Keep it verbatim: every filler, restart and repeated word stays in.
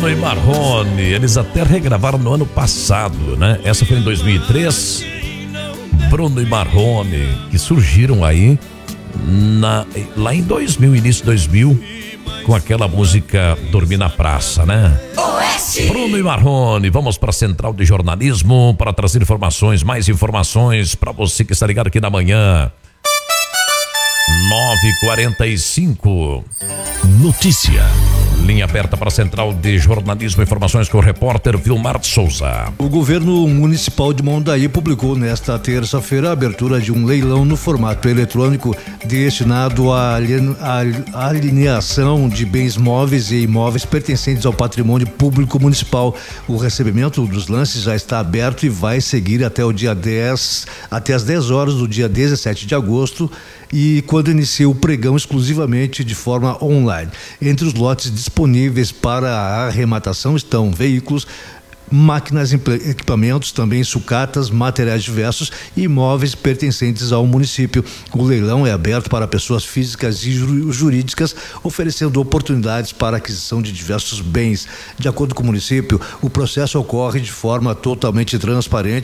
Bruno e Marrone, eles até regravaram no ano passado, né? Essa foi em dois mil e três. Bruno e Marrone, que surgiram aí na, lá em dois mil, início de dois mil, com aquela música Dormir na Praça, né? Oeste. Bruno e Marrone, vamos para a Central de Jornalismo para trazer informações, mais informações para você que está ligado aqui na manhã. nove e quarenta e cinco. Notícia. Linha aberta para a Central de Jornalismo, informações com o repórter Vilmar de Souza. O governo municipal de Mondaí publicou nesta terça-feira a abertura de um leilão no formato eletrônico destinado à alienação de bens móveis e imóveis pertencentes ao patrimônio público municipal. O recebimento dos lances já está aberto e vai seguir até o dia dez, até as dez horas do dia dezessete de agosto, e quando inicia o pregão exclusivamente de forma online. Entre os lotes disponíveis para a arrematação estão veículos, máquinas, equipamentos, também sucatas, materiais diversos e imóveis pertencentes ao município. O leilão é aberto para pessoas físicas e jurídicas, oferecendo oportunidades para a aquisição de diversos bens. De acordo com o município, o processo ocorre de forma totalmente transparente